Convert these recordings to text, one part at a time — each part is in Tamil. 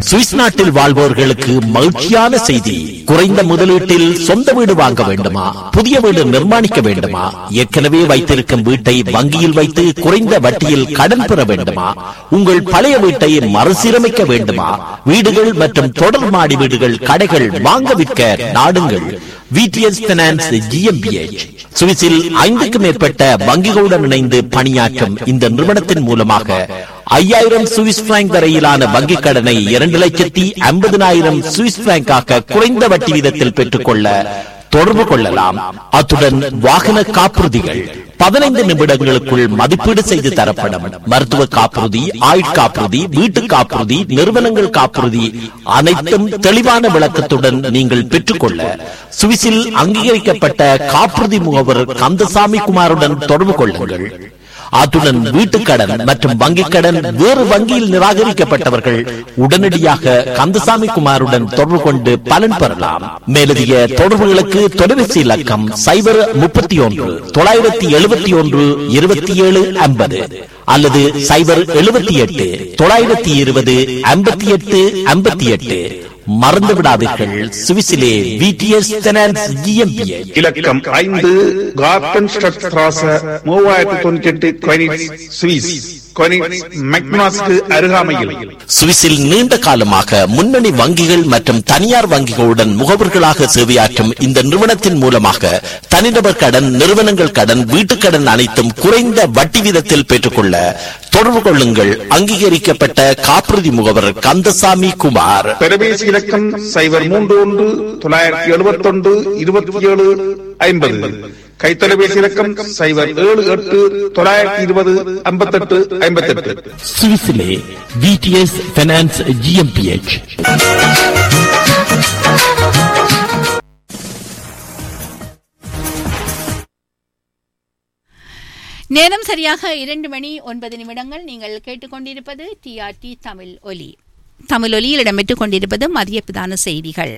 சுவிஸ் நாட்டில் வாழ்பவர்களுக்கு மகிழ்ச்சியான செய்தி. குறைந்த முதலீட்டில் சொந்த வீடு வாங்க வேண்டுமா? புதிய வீடு நிர்மாணிக்க வேண்டுமா? ஏற்கனவே வைத்திருக்கும் வீட்டை வங்கியில் வைத்து குறைந்த வட்டியில் கடன் பெற வேண்டுமா? உங்கள் பழைய வீட்டை மறுசீரமைக்க வேண்டுமா? வீடுகள் மற்றும் தொடர் மாடி வீடுகள், கடைகள் வாங்க விற்க நாடுங்கள் விடிஎஸ் பைனான்ஸ் ஜிஎம்பிஎச். சுவிஸில் 5க்கும் மேற்பட்ட வங்கிகளுடன் இணைந்து பணியாற்றும் இந்த நிறுவனத்தின் மூலமாக 5000 சுவிஸ் பிராங்க் வரையிலான வங்கிக் கடனை 2,50,000 சுவிஸ் பிராங்காக குறைந்த வட்டி வீதத்தில் பெற்றுக்கொள்ள தொடர்பு கொள்ளலாம். அத்துடன் வாகன காப்புறுதிகள் 15 நிமிடங்களுக்குள் மதிப்பீடு செய்து தரப்படும். மருத்துவ காப்புறுதி, ஆயுட்காப்புறுதி, வீட்டு காப்புறுதி, நிறுவனங்கள் காப்புறுதி அனைத்தும் தெளிவான விளக்கத்துடன் நீங்கள் பெற்றுக்கொள்ள சுவிஸில் அங்கீகரிக்கப்பட்ட காப்புறுதி முகவர் கந்தசாமி குமாருடன் தொடர்பு கொள்ளுங்கள். அத்துடன் வீட்டுக்கடன் மற்றும் வங்கிக் கடன் வேறு வங்கியில் நிராகரிக்கப்பட்டவர்கள் உடனடியாக கந்தசாமி குமாருடன் தொடர்பு கொண்டு பலன் பெறலாம். மேலதிக தொடர்புகளுக்கு தொலைபேசி இலக்கம் 031-971-2750 அல்லது 078-920-5858. மறந்து விடாதீர்கள், சுவிஸிலே விடிஎஸ் பைனான்ஸ் ஜிஎம்பிஎச். இலக்கம் 5 கார்டன் ஸ்ட்ராட் 3098 கொனிட்ஸ், சுவிஸ். கொனிட்ஸ் மெக்னாஸ்க்கு அருகாமையில். சுவிஸில் நீண்ட காலமாக முன்னணி வங்கிகள் மற்றும் தனியார் வங்கிகளுடன் முகவர்களாக சேவையாற்றும் இந்த நிறுவனத்தின் மூலமாக தனிநபர் கடன், நிறுவனங்கள் கடன், வீட்டுக்கடன் அனைத்தும் குறைந்த வட்டி வீதத்தில் பெற்றுக்கொள்ள தொடர்பு கொள்ளுங்கள். அங்கீகரிக்கப்பட்ட காப்புறுதி முகவர் கந்தசாமி குமார். தொலைபேசி இலக்கம் 031-971-2750. கைத்தொலைபேசி இலக்கம் 078-920-5858. சுவிஸிலே விடிஎஸ் பைனான்ஸ் ஜிஎம்பிஎச். நேரம் சரியாக 2:09. நீங்கள் கேட்டுக்கொண்டிருப்பது டிஆர்டி தமிழ் ஒலி. தமிழ் ஒலியில் இடம்பெற்றுக் கொண்டிருப்பது மதிய பிரதான செய்திகள்.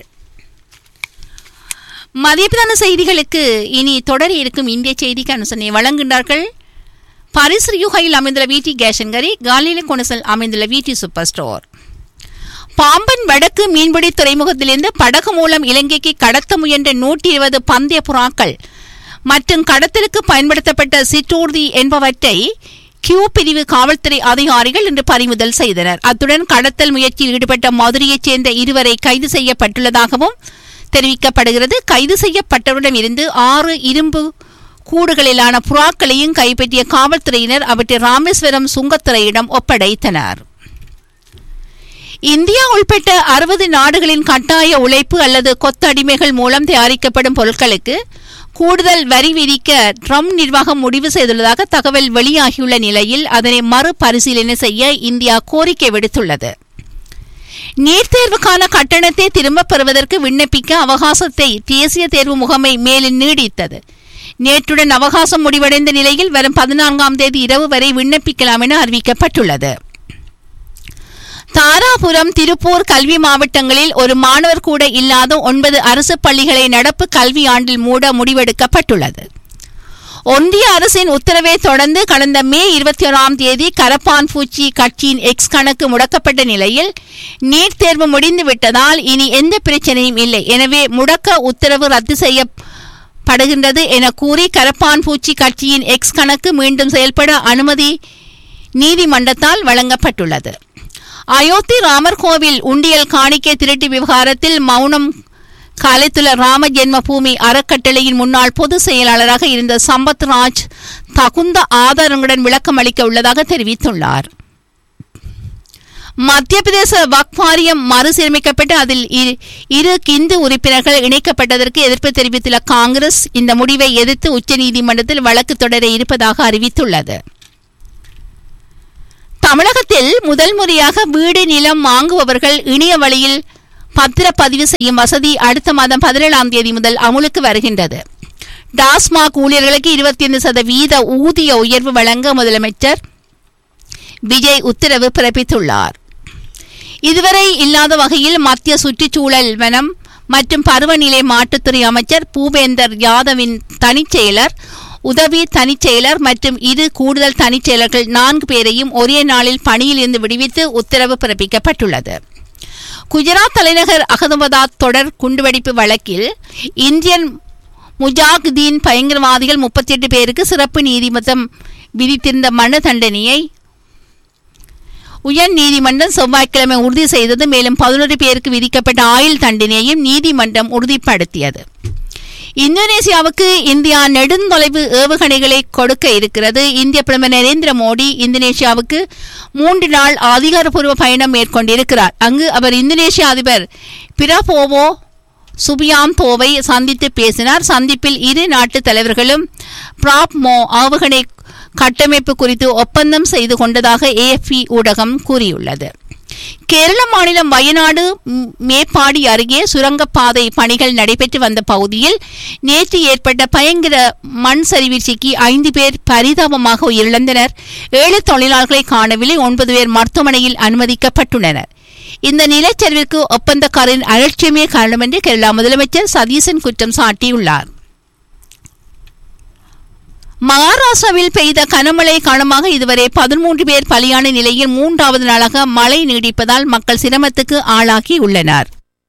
மதிய பிரதான செய்திகளுக்கு இனி தொடர இருக்கும் இந்திய செய்திக்கு அனுசரணை வழங்குகின்றார்கள். பாரிஸ் ரியூஹையில் அமைந்துள்ள விடி கேஷன்கரி, காலில கொனசல் அமைந்துள்ள விடி சூப்பர் ஸ்டோர். பாம்பன் வடக்கு மீன்பிடி துறைமுகத்திலிருந்து படகு மூலம் இலங்கைக்கு கடத்த முயன்ற 120 பந்தய புறாக்கள் மற்றும் கடத்தலுக்கு பயன்படுத்தப்பட்ட சிற்றூர்தி என்பவற்றை கியூ பிரிவு காவல்துறை அதிகாரிகள் இன்று பறிமுதல் செய்தனர். அத்துடன் கடத்தல் முயற்சியில் ஈடுபட்ட மதுரையைச் சேர்ந்த 2 கைது செய்யப்பட்டுள்ளதாகவும் தெரிவிக்கப்படுகிறது. கைது செய்யப்பட்டவரிடம் இருந்து 6 இரும்பு கூடுகளிலான புறாக்களையும் கைப்பற்றிய காவல்துறையினர் அவற்றை ராமேஸ்வரம் சுங்கத்துறையிடம் ஒப்படைத்தனர். இந்தியா உள்பட்ட 60 நாடுகளின் கட்டாய உழைப்பு அல்லது கொத்தடிமைகள் மூலம் தயாரிக்கப்படும் பொருட்களுக்கு கூடுதல் வரி விதிக்க ட்ரம்ப் நிர்வாகம் முடிவு செய்துள்ளதாக தகவல் வெளியாகியுள்ள நிலையில் அதனை மறுபரிசீலனை செய்ய இந்தியா கோரிக்கை விடுத்துள்ளது. நீட் தேர்வுக்கான கட்டணத்தை திரும்பப் பெறுவதற்கு விண்ணப்பிக்க அவகாசத்தை தேசிய தேர்வு முகமை மேலும் நீடித்தது. நேற்றுடன் அவகாசம் முடிவடைந்த நிலையில் வரும் 14ஆம் தேதி இரவு வரை விண்ணப்பிக்கலாம் என அறிவிக்கப்பட்டுள்ளது. தாராபுரம், திருப்பூர் கல்வி மாவட்டங்களில் ஒரு மாணவர் கூட இல்லாத 9 அரசு பள்ளிகளை நடப்பு கல்வி ஆண்டில் மூட முடிவெடுக்கப்பட்டுள்ளது. ஒன்றிய அரசின் உத்தரவை தொடர்ந்து கடந்த மே 21ஆம் தேதி கரப்பான் பூச்சி கட்சியின் எக்ஸ் கணக்கு முடக்கப்பட்ட நிலையில் நீட் தேர்வு முடிந்துவிட்டதால் இனி எந்த பிரச்சனையும் இல்லை, எனவே முடக்க உத்தரவு ரத்து செய்யப்படுகின்றது என கூறி கரப்பான் பூச்சி கட்சியின் எக்ஸ் கணக்கு மீண்டும் செயல்பட அனுமதி நீதிமன்றத்தால் வழங்கப்பட்டுள்ளது. அயோத்தி ராமர் கோவில் உண்டியல் காணிக்கை திருட்டு விவகாரத்தில் மௌனம் கலைத்துள்ள ராம ஜென்ம பூமி அறக்கட்டளையின் முன்னாள் பொதுச் செயலாளராக இருந்த சம்பத் ராஜ் தகுந்த ஆதாரங்களுடன் விளக்கம் அளிக்க உள்ளதாக தெரிவித்துள்ளார். மத்திய பிரதேச வக்ஃப் வாரியம் மறுசீரமைக்கப்பட்டு அதில் 2 இந்து உறுப்பினர்கள் இணைக்கப்பட்டதற்கு எதிர்ப்பு தெரிவித்துள்ள காங்கிரஸ் இந்த முடிவை எதிர்த்து உச்சநீதிமன்றத்தில் வழக்கு தொடர இருப்பதாக அறிவித்துள்ளது. தமிழகத்தில் முதல் முறையாக வீடு நிலம் வாங்குபவர்கள் இணைய வழியில் பத்திரப்பதிவு செய்யும் வசதி அடுத்த மாதம் 17ஆம் தேதி முதல் அமுலுக்கு வருகின்றது. டாஸ்மாக் ஊழியர்களுக்கு 25% ஊதிய உயர்வு வழங்க முதலமைச்சர் விஜய் உத்தரவு பிறப்பித்துள்ளார். இதுவரை இல்லாத வகையில் மத்திய சுற்றுச்சூழல், வனம் மற்றும் பருவநிலை மாற்றத்துறை அமைச்சர் பூபேந்தர் யாதவின் தனிச்செயலர், உதவி தனிச்செயலர் மற்றும் 2 கூடுதல் தனிச்செயலர்கள் 4 பேரையும் ஒரே நாளில் பணியில் இருந்து விடுவித்து உத்தரவு பிறப்பிக்கப்பட்டுள்ளது. குஜராத் தலைநகர் அகமதாபாத் தொடர் குண்டுவெடிப்பு வழக்கில் இந்தியன் முஜாஹிதீன் பயங்கரவாதிகள் 38 பேருக்கு சிறப்பு நீதிமன்றம் விதித்திருந்த மரண தண்டனையை உயர் நீதிமன்றம் செவ்வாய்க்கிழமை உறுதி செய்தது. மேலும் 11 பேருக்கு விதிக்கப்பட்ட ஆயுள் தண்டனையையும் நீதிமன்றம் உறுதிப்படுத்தியது. இந்தோனேசியாவுக்கு இந்தியா நெடுந்தொலைவு ஏவுகணைகளை கொடுக்க இருக்கிறது. இந்திய பிரதமர் நரேந்திர மோடி இந்தோனேசியாவுக்கு 3 நாள் அதிகாரப்பூர்வ பயணம் மேற்கொண்டிருக்கிறார். அங்கு அவர் இந்தோனேசிய அதிபர் பிரபோவோ சுபியாந்தோவை சந்தித்து பேசினார். சந்திப்பில் இரு நாட்டு தலைவர்களும் பிராப்மோ ஏவுகணை கட்டமைப்பு குறித்து ஒப்பந்தம் செய்து கொண்டதாக AFP ஊடகம் கூறியுள்ளது. கேரள மாநிலம் வயநாடு மேப்பாடி அருகே சுரங்கப்பாதை பணிகள் நடைபெற்று வந்த பகுதியில் நேற்று ஏற்பட்ட பயங்கர மண் சரிவில் சிக்கி 5 பேர் பரிதாபமாக உயிரிழந்தனர். 7 தொழிலாளர்களை காணவில்லை. 9 பேர் மருத்துவமனையில் அனுமதிக்கப்பட்டுள்ளனர். இந்த நிலச்சரிவிற்கு ஒப்பந்தக்காரரின் அலட்சியமே காரணம் என்று கேரளா முதலமைச்சர் சதீசன் குற்றம் சாட்டியுள்ளார். மகாராஷ்டிராவில் பெய்த கனமழை காரணமாக இதுவரை 13 பேர் பலியான நிலையில் 3வது நாளாக மழை நீடிப்பதால் மக்கள் சிரமத்துக்கு ஆளாகி உள்ளனர்.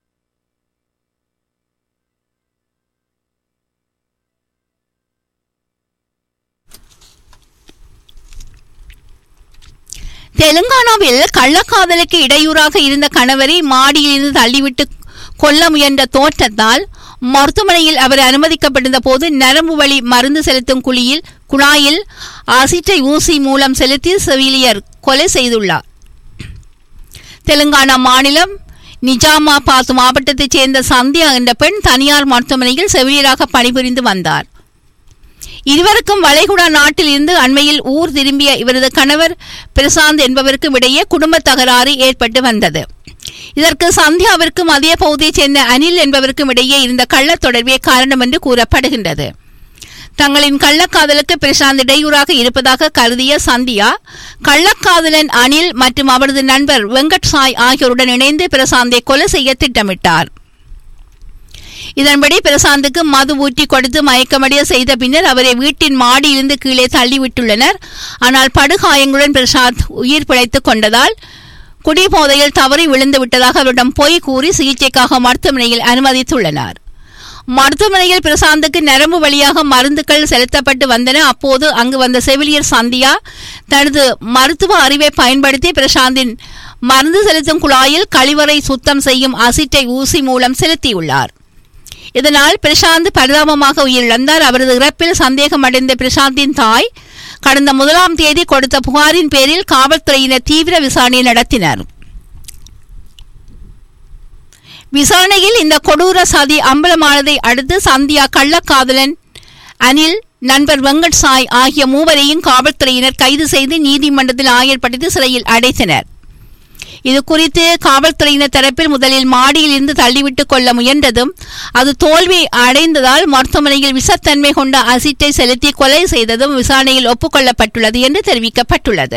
தெலுங்கானாவில் கள்ளக்காதலுக்கு இடையூறாக இருந்த கணவரை மாடியிலிருந்து தள்ளிவிட்டு கொல்ல முயன்ற தோற்றத்தால் மருத்துவமனையில் அவர் அனுமதிக்கப்பட்டிருந்த போது நரம்பு வழி மருந்து செலுத்தும் குழாயில் அசிட்டை ஊசி மூலம் செலுத்தி செவிலியர் கொலை செய்துள்ளார். தெலுங்கானா மாநிலம் நிஜாமாபாத் மாவட்டத்தைச் சேர்ந்த சந்தியா என்ற பெண் தனியார் மருத்துவமனையில் செவிலியராக பணிபுரிந்து வந்தார். இருவருக்கும் வளைகுடா நாட்டில் இருந்து அண்மையில் ஊர் திரும்பிய இவரது கணவர் பிரசாந்த் என்பவருக்கும் இடையே குடும்ப தகராறு ஏற்பட்டு வந்தது. இதற்கு சந்தியாவிற்கும் அதே பகுதியைச் சேர்ந்த அனில் என்பவருக்கும் இடையே இருந்த கள்ளத் தொடர்பே காரணம் என்று கூறப்படுகின்றது. தங்களின் கள்ளக்காதலுக்கு பிரசாந்த் இடையூறாக இருப்பதாக கருதிய சந்தியா கள்ளக்காதலன் அனில் மற்றும் அவரது நண்பர் வெங்கட் சாய் ஆகியோருடன் இணைந்து பிரசாந்தை கொலை செய்ய திட்டமிட்டார். இதன்படி பிரசாந்துக்கு மது ஊற்றி கொடுத்து மயக்கமடைய செய்த பின்னர் அவரை வீட்டின் மாடியிலிருந்து கீழே தள்ளிவிட்டுள்ளனர். ஆனால் படுகாயங்களுடன் பிரசாந்த் உயிர் பிழைத்துக் கொண்டதால் குடிபோதையில் தவறி விழுந்து விட்டதாக அவரிடம் பொய் கூறி சிகிச்சைக்காக மருத்துவமனையில் அனுமதித்துள்ளனர். மருத்துவமனையில் பிரசாந்துக்கு நரம்பு வழியாக மருந்துகள் செலுத்தப்பட்டு வந்தன. அப்போது அங்கு வந்த செவிலியர் சந்தியா தனது மருத்துவ அறிவை பயன்படுத்தி பிரசாந்தின் மருந்து செலுத்தும் குழாயில் கழிவறை சுத்தம் செய்யும் அசிட்டை ஊசி மூலம் செலுத்தியுள்ளார். இதனால் பிரசாந்த் பரிதாபமாக உயிரிழந்தார். அவரது இறப்பில் சந்தேகமடைந்த பிரசாந்தின் தாய் கடந்த 1ஆம் தேதி கொடுத்த புகாரின் பேரில் காவல்துறையினர் தீவிர விசாரணை நடத்தினர். விசாரணையில் இந்த கொடூர சதி அம்பலமானதை அடுத்து சந்தியா கள்ளக்காதலன் அனில் நண்பர் வெங்கட் சாய் ஆகிய மூவரையும் காவல்துறையினர் கைது செய்து நீதிமன்றத்தில் ஆயர்படுத்தி சிறையில் அடைத்தனர். இது குறித்து காவல்துறையினர் தரப்பில் முதலில் மாடியில் இருந்து தள்ளிவிட்டுக் கொள்ள முயன்றதும் அது தோல்வி அடைந்ததால் மருத்துவமனையில் விஷத்தன்மை கொண்ட அசிட்டை செலுத்தி கொலை செய்ததும் விசாரணையில் ஒப்புக்கொள்ளப்பட்டுள்ளது என்று தெரிவிக்கப்பட்டுள்ளது.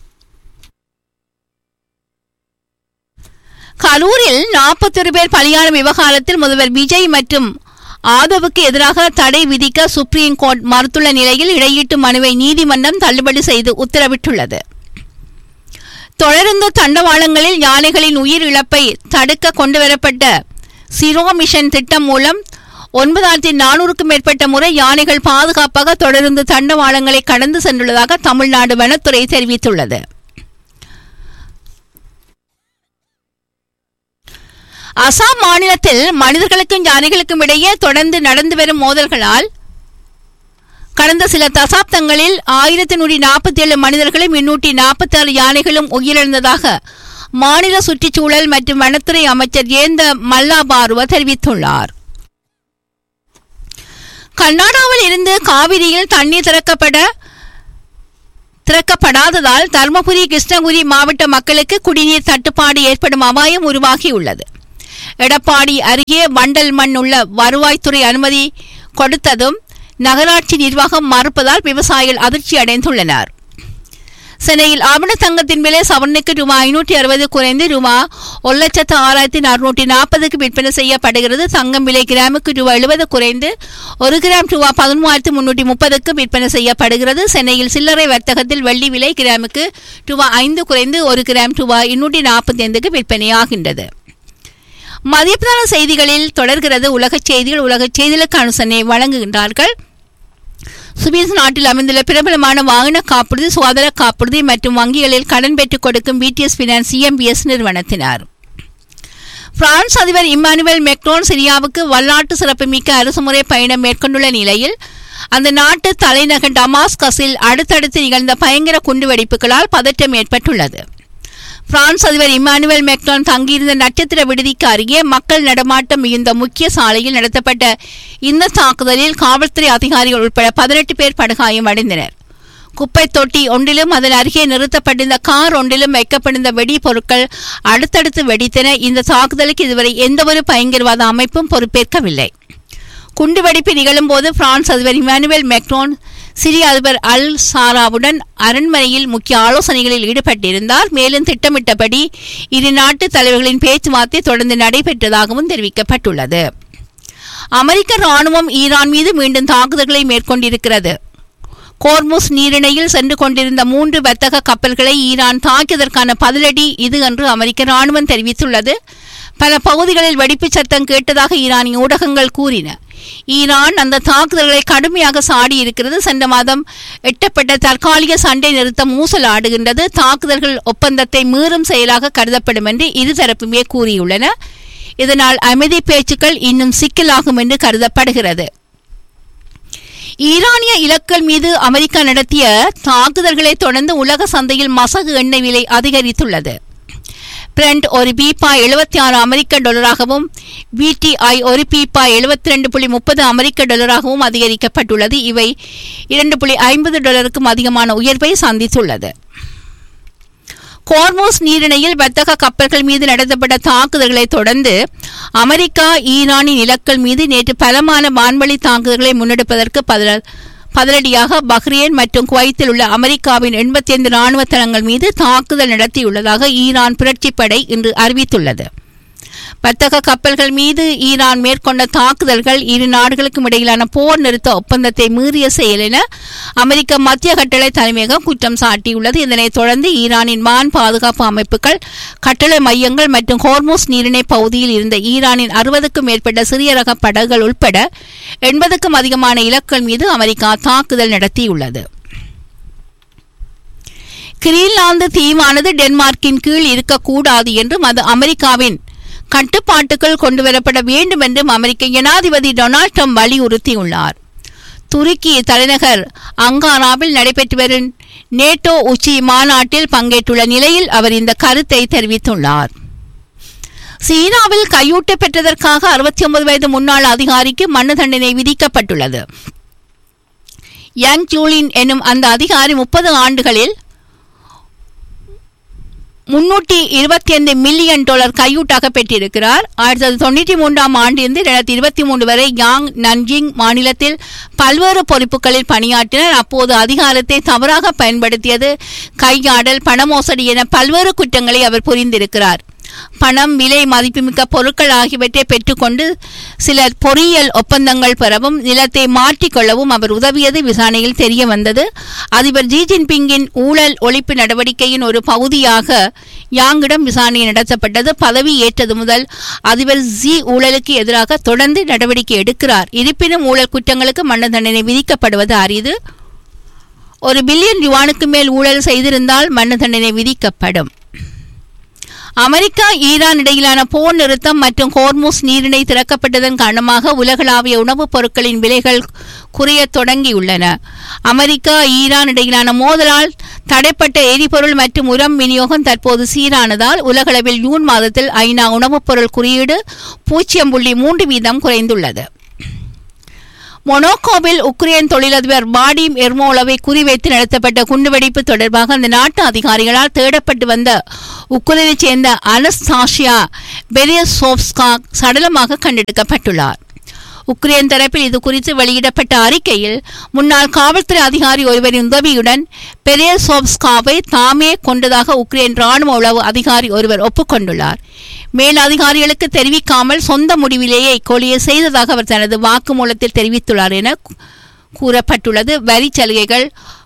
கரூரில் 41 பேர் பலியான விவகாரத்தில் முதல்வர் விஜய் மற்றும் ஆதவுக்கு எதிராக தடை விதிக்க சுப்ரீம் கோர்ட் மறுத்துள்ள நிலையில் இடையீட்டு மனுவை நீதிமன்றம் தள்ளுபடி செய்து உத்தரவிட்டுள்ளது. தொடர்ந்து தண்டவாளங்களில் யானைகளின் உயிர் இழப்பை தடுக்க கொண்டுவரப்பட்ட சிரோ மிஷன் திட்டம் மூலம் 9400க்கும் மேற்பட்ட முறை யானைகள் பாதுகாப்பாக தொடர்ந்து தண்டவாளங்களை கடந்து சென்றுள்ளதாக தமிழ்நாடு வனத்துறை தெரிவித்துள்ளது. அசாம் மாநிலத்தில் மனிதர்களுக்கும் யானைகளுக்கும் இடையே தொடர்ந்து நடந்து வரும் மோதல்களால் கடந்த சில தசாப்தங்களில் 1147 மனிதர்களும் 846 யானைகளும் உயிரிழந்ததாக மாநில சுற்றுச்சூழல் மற்றும் வனத்துறை அமைச்சர் ஏந்த மல்லாபாருவ தெரிவித்துள்ளார். கர்நாடகாவில் இருந்து காவிரியில் தண்ணீர் திறக்கப்படாததால் தருமபுரி கிருஷ்ணகிரி மாவட்ட மக்களுக்கு குடிநீர் தட்டுப்பாடு ஏற்படும் அபாயம் உருவாகியுள்ளது. எடப்பாடி அருகே வண்டல் மண் உள்ள வருவாய்த்துறை அனுமதி கொடுத்ததும் நகராட்சி நிர்வாகம் மறுப்பதால் விவசாயிகள் அதிர்ச்சி அடைந்துள்ளனர். சென்னையில் ஆபண தங்கத்தின் விலை சவரனுக்கு ₹560 குறைந்து ₹1,06,640க்கு விற்பனை செய்யப்படுகிறது. தங்கம் விலை கிராமுக்கு ₹70 குறைந்து 1 கிராம் ₹13,330க்கு விற்பனை செய்யப்படுகிறது. சென்னையில் சில்லறை வர்த்தகத்தில் வெள்ளி விலை கிராமுக்கு ₹5 குறைந்து 1 கிராம் ₹245க்கு விற்பனையாகின்றது. மதியப்பிரதான செய்திகளில் தொடர்கிறது உலகச் செய்திகள். உலகச் செய்திகளுக்கு அனுசரணை வழங்குகின்றார்கள் சுவிஸ் நாட்டில் அமைந்துள்ள பிரபலமான வாகன காப்புறுதி, சுகாதார காப்புறுதி மற்றும் வங்கிகளில் கடன் பெற்றுக் கொடுக்கும் விடிஎஸ் பினான்ஸ் EMBS நிறுவனத்தினர். பிரான்ஸ் அதிபர் இம்மானுவேல் மேக்ரோன் சிரியாவுக்கு வரலாற்று சிறப்புமிக்க அரசுமுறை பயணம் மேற்கொண்டுள்ள நிலையில் அந்த நாட்டு தலைநகர் டமாஸ்கஸில் அடுத்தடுத்து நிகழ்ந்த பயங்கர குண்டுவெடிப்புகளால் பதற்றம் ஏற்பட்டுள்ளது. பிரான்ஸ் அதிபர் இம்மானுவேல் மேக்ரோன் தங்கியிருந்த நட்சத்திர விடுதிக்கு அருகே மக்கள் நடமாட்டம் மிகுந்த முக்கிய சாலையில் நடத்தப்பட்ட இந்த தாக்குதலில் காவல்துறை அதிகாரிகள் உட்பட 18 பேர் படுகாயம் அடைந்தனர். குப்பை தொட்டி ஒன்றிலும் அதன் அருகே நிறுத்தப்பட்டிருந்த கார் ஒன்றிலும் வைக்கப்பட்டிருந்த வெடி பொருட்கள் அடுத்தடுத்து வெடித்தன. இந்த தாக்குதலுக்கு இதுவரை எந்தவொரு பயங்கரவாத அமைப்பும் பொறுப்பேற்கவில்லை. குண்டுவெடிப்பு நிகழும் போது பிரான்ஸ் அதிபர் இம்மானுவேல் மேக்ரோன் சிரிய அதிபர் அல் சாராவுடன் அரண்மனையில் முக்கிய ஆலோசனைகளில் ஈடுபட்டிருந்தார். மேலும் திட்டமிட்டபடி இரு நாட்டு தலைவர்களின் பேச்சுவார்த்தை தொடர்ந்து நடைபெற்றதாகவும் தெரிவிக்கப்பட்டுள்ளது. அமெரிக்க ராணுவம் ஈரான் மீது மீண்டும் தாக்குதல்களை மேற்கொண்டிருக்கிறது. கோர்முஸ் நீரிணையில் சென்று கொண்டிருந்த 3 வர்த்தக கப்பல்களை ஈரான் தாக்கியதற்கான பதிலடி இது என்று அமெரிக்க ராணுவம் தெரிவித்துள்ளது. பல பகுதிகளில் வெடிப்பு சத்தம் கேட்டதாக ஈரானிய ஊடகங்கள் கூறின. ஈரான் அந்த தாக்குதல்களை கடுமையாக சாடியிருக்கிறது. சென்ற மாதம் எட்டப்பட்ட தற்காலிக சண்டை நிறுத்தம் ஊசலாடுகின்றது. தாக்குதல்கள் ஒப்பந்தத்தை மீறும் செயலாக கருதப்படும் என்று இருதரப்புமே கூறியுள்ளன. இதனால் அமைதி பேச்சுக்கள் இன்னும் சிக்கலாகும் என்று கருதப்படுகிறது. ஈரானிய இலக்குகள் மீது அமெரிக்கா நடத்திய தாக்குதல்களை தொடர்ந்து உலக சந்தையில் மசகு எண்ணெய் விலை அதிகரித்துள்ளது. பிரெண்ட் ஒரு பீப்பா $76 அமெரிக்க டாலராகவும் WTI ஒரு பீப்பா $72.30 அமெரிக்க டாலராகவும் அதிகரிக்கப்பட்டுள்ளது. இவை $2.50 அதிகமான உயர்வை சந்தித்துள்ளது. கோர்முஸ் நீரிணையில் வர்த்தக கப்பல்கள் மீது நடத்தப்பட்ட தாக்குதல்களை தொடர்ந்து அமெரிக்கா ஈரானின் இலக்குகள் மீது நேற்று பலமான வான்வழி தாக்குதல்களை முன்னெடுப்பதற்கு பதிலடியாக பஹ்ரைன் மற்றும் குவைத்தில் உள்ள அமெரிக்காவின் 85 இராணுவ தளங்கள் மீது தாக்குதல் நடத்தியுள்ளதாக ஈரான் புரட்சிப்படை இன்று அறிவித்துள்ளது. வர்த்தக கப்பல்கள் மீது ஈரான் மேற்கொண்ட தாக்குதல்கள் இரு நாடுகளுக்கும் இடையிலான போர் நிறுத்த ஒப்பந்தத்தை மீறிய செயல் என அமெரிக்க மத்திய கட்டளை தலைமையகம் குற்றம் சாட்டியுள்ளது. இதனைத் தொடர்ந்து ஈரானின் வான் பாதுகாப்பு அமைப்புகள், கட்டளை மையங்கள் மற்றும் ஹோர்முஸ் நீரிணை பகுதியில் இருந்த ஈரானின் 60க்கும் மேற்பட்ட சிறிய ரக படகுகள் உட்பட 80க்கும் அதிகமான இலக்குகள் மீது அமெரிக்கா தாக்குதல் நடத்தியுள்ளது. கிரீன்லாந்து தீவானது டென்மார்க்கின் கீழ் இருக்கக்கூடாது என்றும் அது அமெரிக்காவின் கட்டுப்பாட்டுக்குள் கொண்டுவரப்பட வேண்டும் என்றும் அமெரிக்க ஜனாதிபதி டொனால்ட் ட்ரம்ப் வலியுறுத்தியுள்ளார். துருக்கி தலைநகர் அங்காராவில் நடைபெற்று வரும் நேட்டோ உச்சி மாநாட்டில் பங்கேற்றுள்ள நிலையில் அவர் இந்த கருத்தை தெரிவித்துள்ளார். சீனாவில் கையூட்ட பெற்றதற்காக 69 வயது முன்னாள் அதிகாரிக்கு மரண தண்டனை விதிக்கப்பட்டுள்ளது. யங் ஜூலின் எனும் அந்த அதிகாரி 30 ஆண்டுகளில் $325 மில்லியன் கையூட்டாக பெற்றிருக்கிறார். 1993 ஆண்டிலிருந்து 2023 வரை யாங் நன்ஜிங் மாநிலத்தில் பல்வேறு பொறுப்புகளில் பணியாற்றினார். அப்போது அதிகாரத்தை தவறாக பயன்படுத்தியது, கையாடல், பண மோசடி என பல்வேறு குற்றங்களை அவர் புரிந்திருக்கிறார். பணம், விலை மதிப்புமிக்க பொருட்கள் ஆகியவற்றை பெற்றுக்கொண்டு சிலர் பொறியியல் ஒப்பந்தங்கள் பெறவும் நிலத்தை மாற்றிக்கொள்ளவும் அவர் உதவியது விசாரணையில் தெரிய வந்தது. அதிபர் ஜி ஜின்பிங்கின் ஊழல் ஒழிப்பு நடவடிக்கையின் ஒரு பகுதியாக யாங்கிடம் விசாரணை நடத்தப்பட்டது. பதவி ஏற்றது முதல் அதிபர் ஜி ஊழலுக்கு எதிராக தொடர்ந்து நடவடிக்கை எடுக்கிறார். இருப்பினும் ஊழல் குற்றங்களுக்கு மரண தண்டனை விதிக்கப்படுவது அரிது. $1 பில்லியன் மேல் ஊழல் செய்திருந்தால் மரண தண்டனை விதிக்கப்படும். அமெரிக்கா ஈரான் இடையிலான போர் நிறுத்தம் மற்றும் ஹோர்முஸ் நீரிணை திறக்கப்பட்டதன் காரணமாக உலகளாவிய உணவுப் பொருட்களின் விலைகள் குறைய தொடங்கியுள்ளன. அமெரிக்கா ஈரான் இடையிலான மோதலால் தடைப்பட்ட எரிபொருள் மற்றும் உரம் விநியோகம் தற்போது சீரானதால் உலகளவில் ஜூன் மாதத்தில் ஐநா உணவுப் பொருள் குறியீடு 0.3% குறைந்துள்ளது. மொனாக்கோவில் உக்ரைன் தொழிலதிபர் வாடிம் எர்மோலோவை குறிவைத்து நடத்தப்பட்ட குண்டுவெடிப்பு தொடர்பாக அந்த நாட்டு அதிகாரிகளால் தேடப்பட்டு வந்த உக்ரைனைச் சேர்ந்த அனஸ்தாசியா பெரியசோவ்ஸ்கா சடலமாக கண்டெடுக்கப்பட்டுள்ளார். உக்ரைன் தரப்பில் இது குறித்து வெளியிடப்பட்ட அறிக்கையில் முன்னாள் காவல்துறை அதிகாரி ஒருவரின் உதவியுடன் பெரியசோவ்ஸ்காவை தாமே கொண்டதாக உக்ரைன் ராணுவ உளவு அதிகாரி ஒருவர் ஒப்புக்கொண்டுள்ளார். மேல் அதிகாரிகளுக்கு தெரிவிக்காமல் சொந்த முடிவிலேயே இக்கொலையை செய்ததாக அவர் தனது வாக்குமூலத்தில் தெரிவித்துள்ளார் என கூறப்பட்டுள்ளது. வரி சலுகைகள்,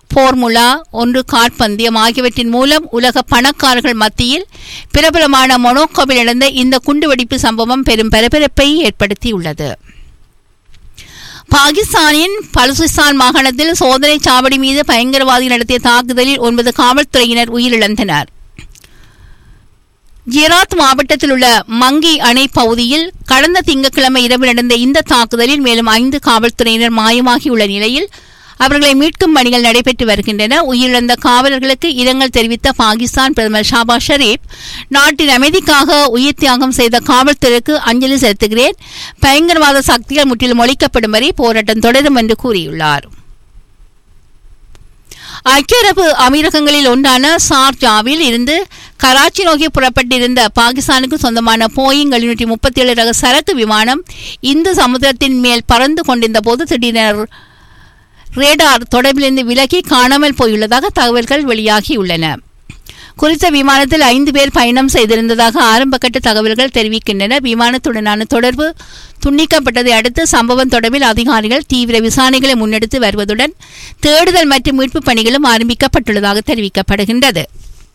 போர்முலா 1 காற்பந்தயம் ஆகியவற்றின் மூலம் உலக பணக்காரர்கள் மத்தியில் பிரபலமான மொனாக்கோவில் நடந்த இந்த குண்டுவெடிப்பு சம்பவம் பெரும் பரபரப்பை ஏற்படுத்தியுள்ளது. பாகிஸ்தானின் பலுசிஸ்தான் மாகாணத்தில் சோதனை சாவடி மீது பயங்கரவாதி நடத்திய தாக்குதலில் 9 காவல்துறையினர் உயிரிழந்தனர். ஜெராத் மாவட்டத்தில் உள்ள மங்கி அணை பகுதியில் கடந்த திங்கட்கிழமை இரவு நடந்த இந்த தாக்குதலில் மேலும் 5 காவல்துறையினர் மாயமாகியுள்ள நிலையில் அவர்களை மீட்கும் பணிகள் நடைபெற்று வருகின்றன. உயிரிழந்த காவலர்களுக்கு இரங்கல் தெரிவித்த பாகிஸ்தான் பிரதமர் ஷாபாஸ் ஷெரீப், நாட்டின் அமைதிக்காக உயிர் தியாகம் செய்த காவல்துறைக்கு அஞ்சலி செலுத்துகிறேன், பயங்கரவாத சக்திகள் முற்றிலும் ஒழிக்கப்படும் வரை போராட்டம் தொடரும் என்று கூறியுள்ளார். ஐக்கிய அரபு அமீரகங்களில் ஒன்றான ஷார்ஜாவில் இருந்து கராச்சி நோக்கி புறப்பட்டிருந்த பாகிஸ்தானுக்கு சொந்தமான போயிங் 737 ரக சரக்கு விமானம் இந்து சமுத்திரத்தின் மேல் பறந்து கொண்டிருந்த போது திடீரென ரேடார் தொடர்பிலிருந்து விலகி காணாமல் போயுள்ளதாக தகவல்கள் வெளியாகியுள்ளன. குறித்த விமானத்தில் 5 பேர் பயணம் செய்திருந்ததாக ஆரம்பகட்ட தகவல்கள் தெரிவிக்கின்றன. விமானத்துடனான தொடர்பு துண்டிக்கப்பட்டதை அடுத்து சம்பவம் தொடர்பில் அதிகாரிகள் தீவிர விசாரணைகளை முன்னெடுத்து வருவதுடன் தேடுதல் மற்றும் மீட்பு பணிகளும் ஆரம்பிக்கப்பட்டுள்ளதாக தெரிவிக்கப்படுகின்றது.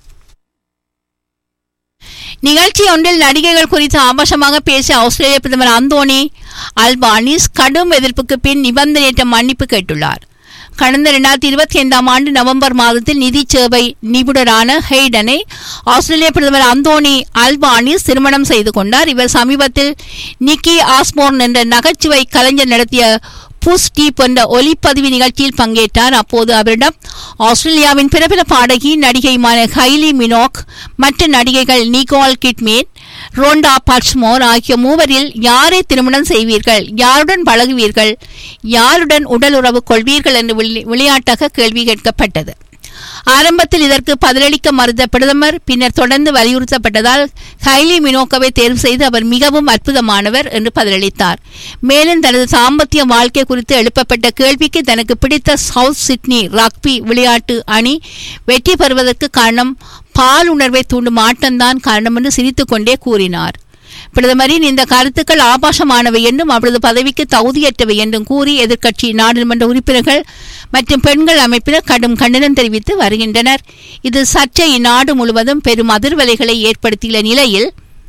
நிகழ்ச்சி ஒன்றில் நடிகைகள் குறித்து ஆபாசமாக பேசிய ஆஸ்திரேலிய பிரதமர் அந்தோனி அல்பானிஸ் கடும் எதிர்ப்புக்கு பின் நிபந்தனையற்ற மன்னிப்பு கேட்டுள்ளார். கடந்த 2025 ஆண்டு நவம்பர் மாதத்தில் நிதி சேவை நிபுணரான ஹெய்டனை ஆஸ்திரேலிய பிரதமர் அந்தோனி அல்பானிஸ் திருமணம் செய்து கொண்டார். இவர் சமீபத்தில் நிக்கி ஆஸ்போர்ன் என்ற நகைச்சுவை கலைஞர் நடத்திய புஷ் டீப் என்ற ஒலிப்பதிவு நிகழ்ச்சியில் பங்கேற்றார். அப்போது அவரிடம் ஆஸ்திரேலியாவின் பிரபல பாடகி நடிகைமான ஹைலி மினோக், மற்ற நடிகைகள் நிகோல் கிட்மேன், ரோண்டா பட்ச்மோர் ஆகிய மூவரில் யாரை திருமணம் செய்வீர்கள், யாருடன் பழகுவீர்கள், யாருடன் உடல் உறவு கொள்வீர்கள் என்று விளையாட்டாக கேள்வி கேட்கப்பட்டது. ஆரம்பத்தில் இதற்கு பதிலளிக்க மறுத்த பிரதமர் பின்னர் தொடர்ந்து வலியுறுத்தப்பட்டதால் ஹைலி மினோக்கவை தேர்வு செய்து அவர் மிகவும் அற்புதமானவர் என்று பதிலளித்தார். மேலும் தனது தாம்பத்திய வாழ்க்கை குறித்து எழுப்பப்பட்ட கேள்விக்கு தனக்கு பிடித்த சவுத் சிட்னி ரக்பி விளையாட்டு அணி வெற்றி பெறுவதற்கு காரணம் பால் உணர்வை தூண்டும் ஆட்டம்தான் காரணம் என்று சிரித்துக்கொண்டே கூறினார். பிரதமரின் இந்த கருத்துக்கள் ஆபாசமானவை என்றும் அவரது பதவிக்கு தகுதியற்றவை என்றும் கூறி எதிர்க்கட்சி நாடாளுமன்ற உறுப்பினர்கள் மற்றும் பெண்கள் அமைப்பினர் கடும் கண்டனம் தெரிவித்து வருகின்றனர். இது சர்ச்சை நாடு முழுவதும் பெரும் அதிர்வலைகளை ஏற்படுத்தியுள்ள நிலையில்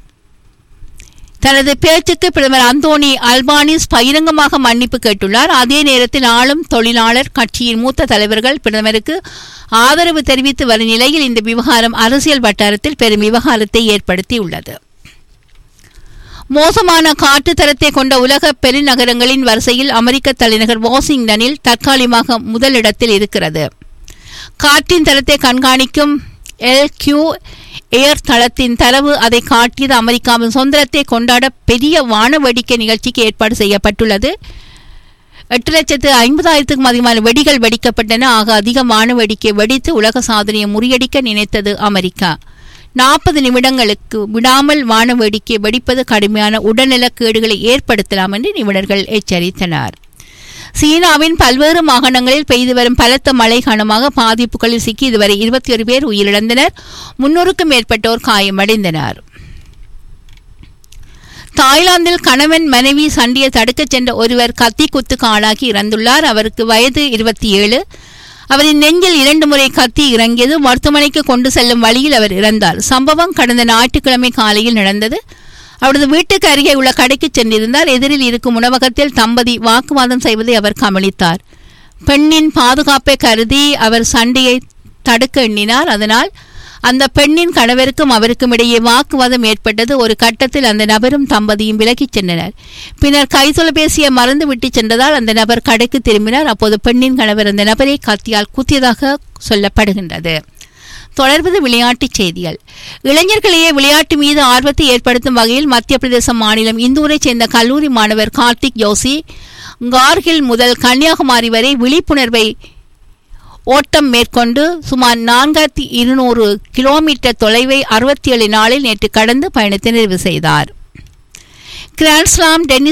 தனது பேச்சுக்கு பிரதமர் அந்தோனி அல்பானிஸ் பகிரங்கமாக மன்னிப்பு கேட்டுள்ளார். அதே நேரத்தில் ஆளும் தொழிலாளர் கட்சியின் மூத்த தலைவர்கள் பிரதமருக்கு ஆதரவு தெரிவித்து வரும் நிலையில் இந்த விவகாரம் அரசியல் வட்டாரத்தில் பெரும் விவகாரத்தை ஏற்படுத்தியுள்ளது. மோசமான காற்று தரத்தை கொண்ட உலக பெருநகரங்களின் வரிசையில் அமெரிக்க தலைநகர் வாஷிங்டனில் தற்காலிகமாக முதலிடத்தில் இருக்கிறது. காற்றின் தரத்தை கண்காணிக்கும் LQ ஏர் தளத்தின் தரவு அதை காட்டியது. அமெரிக்காவின் சுதந்திரத்தை கொண்டாட பெரிய வான வேடிக்கை நிகழ்ச்சிக்கு ஏற்பாடு செய்யப்பட்டுள்ளது. 8,50,000க்கும் அதிகமான வெடிகள் வெடிக்கப்பட்டன. ஆக அதிக வான வேடிக்கை வெடித்து உலக சாதனையை முறியடிக்க நினைத்தது அமெரிக்கா. 40 நிமிடங்களுக்கு விடாமல் வான வேடிக்கை வெடிப்பது கடுமையான உடல்நல கேடுகளை ஏற்படுத்தலாம் என்று நிபுணர்கள் எச்சரித்தனர். சீனாவின் பல்வேறு மாகாணங்களில் பெய்து வரும் பலத்த மழை காரணமாக பாதிப்புகளில் சிக்கி இதுவரை 21 பேர் உயிரிழந்தனர். 300க்கும் மேற்பட்டோர் காயமடைந்தனர். தாய்லாந்தில் கணவன் மனைவி சண்டையை தடுக்கச் சென்ற ஒருவர் கத்தி குத்துக்கு ஆளாகி இறந்துள்ளார். அவருக்கு வயது 27. அவரின் நெஞ்சில் 2 முறை கத்தி இறங்கியது. மருத்துவமனைக்கு கொண்டு செல்லும் வழியில் அவர் இறந்தார். சம்பவம் கடந்த ஞாயிற்றுக்கிழமை காலையில் நடந்தது. அவரது வீட்டுக்கு அருகே உள்ள கடைக்கு சென்றிருந்தார். எதிரில் இருக்கும் உணவகத்தில் தம்பதி வாக்குவாதம் செய்வதை அவர் கவனித்தார். பெண்ணின் பாதுகாப்பை கருதி அவர் சண்டையை தடுக்க எண்ணினார். அதனால் அந்த பெண்ணின் கணவருக்கும் அவருக்கும் இடையே வாக்குவாதம் ஏற்பட்டது. ஒரு கட்டத்தில் அந்த நபரும் தம்பதியும் விலகிச் சென்றனர். பின்னர் கைத்தொலைபேசியை மறந்து விட்டு சென்றதால் அந்த நபர் கடைக்கு திரும்பினார். அப்போது பெண்ணின் கணவர் அந்த நபரை கத்தியால் குத்தியதாக சொல்லப்படுகின்றது. தொடர்பது விளையாட்டுச் செய்திகள். இளைஞர்களிடையே விளையாட்டு மீது ஆர்வத்தை ஏற்படுத்தும் வகையில் மத்திய பிரதேச மாநிலம் இந்தூரைச் சேர்ந்த கல்லூரி மாணவர் கார்த்திக் ஜோஷி கார்கில் முதல் கன்னியாகுமரி வரை விழிப்புணர்வை ஓட்டம் மேற்கொண்டு சுமார் 4200 கிலோமீட்டர் தொலைவை 67 நாளில் நேற்று கடந்து பயணத்தை நிறைவு செய்தார். Grand slam tennis